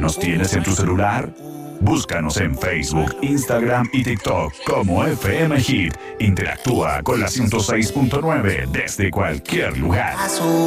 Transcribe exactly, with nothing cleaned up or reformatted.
¿Nos tienes en tu celular? Búscanos en Facebook, Instagram y TikTok como F M Hit. Interactúa con la ciento seis punto nueve desde cualquier lugar.